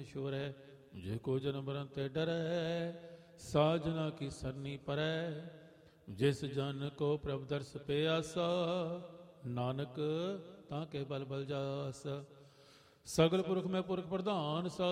शोरै, जे को जन्म मरण ते डरै, साजना की सरनी परै। जिस जन को प्रभ दर्श पे आसा, नानक ताके बल बल जास। सगल पुरख में पुरख प्रधान, सा